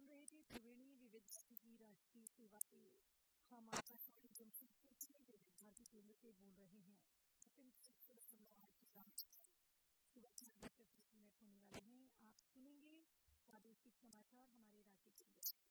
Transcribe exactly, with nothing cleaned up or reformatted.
रहे थे त्रिवेणी विविध की राष्ट्रीय सेवा के। हम आकाशवाणी जमशेदपुर के विविध भारती केंद्र से बोल रहे हैं।